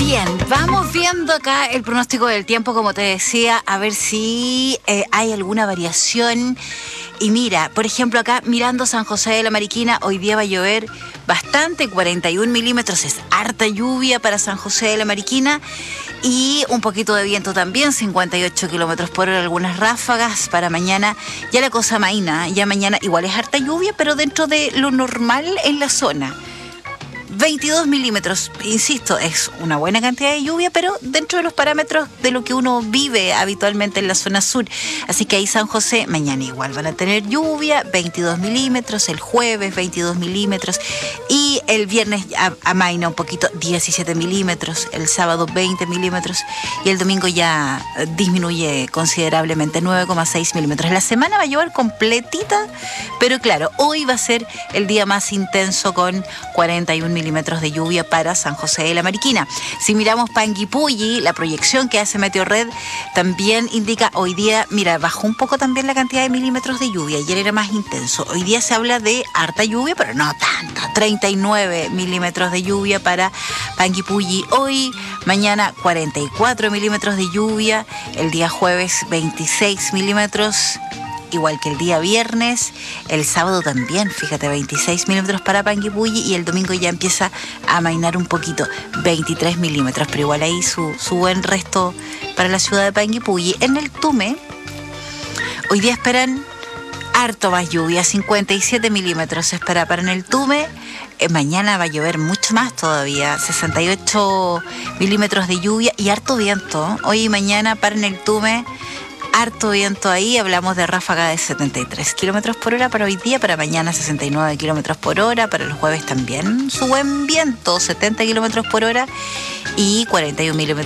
Bien, vamos viendo acá el pronóstico del tiempo, como te decía, a ver si hay alguna variación. Y mira, por ejemplo, acá mirando San José de la Mariquina, hoy día va a llover bastante, 41 milímetros, es harta lluvia para San José de la Mariquina. Y un poquito de viento también, 58 kilómetros por hora, algunas ráfagas para mañana. Ya la cosa maína, ya mañana igual es harta lluvia, pero dentro de lo normal en la zona. 22 milímetros, insisto, es una buena cantidad de lluvia, pero dentro de los parámetros de lo que uno vive habitualmente en la zona sur. Así que ahí San José, mañana igual van a tener lluvia, 22 milímetros, el jueves 22 milímetros y el viernes amaina un poquito, 17 milímetros, el sábado 20 milímetros y el domingo ya disminuye considerablemente, 9,6 milímetros. La semana va a llover completita, pero claro, hoy va a ser el día más intenso con 41 milímetros de lluvia para San José de la Mariquina. Si miramos Panguipulli, la proyección que hace Meteorred también indica hoy día, mira, bajó un poco también la cantidad de milímetros de lluvia, ayer era más intenso. Hoy día se habla de harta lluvia, pero no tanta, 39 milímetros de lluvia para Panguipulli hoy, mañana 44 milímetros de lluvia, el día jueves 26 milímetros, igual que el día viernes, el sábado también, fíjate, 26 milímetros para Panguipulli y el domingo ya empieza a amainar un poquito, 23 milímetros, pero igual ahí su buen resto para la ciudad de Panguipulli. En el Tume, hoy día esperan harto más lluvia, 57 milímetros se espera para en el Tume. Mañana va a llover mucho más todavía, 68 milímetros de lluvia y harto viento. Hoy y mañana para en el Tume, harto viento ahí, hablamos de ráfaga de 73 kilómetros por hora para hoy día, para mañana 69 kilómetros por hora, para el jueves también su buen viento, 70 kilómetros por hora y 41 milímetros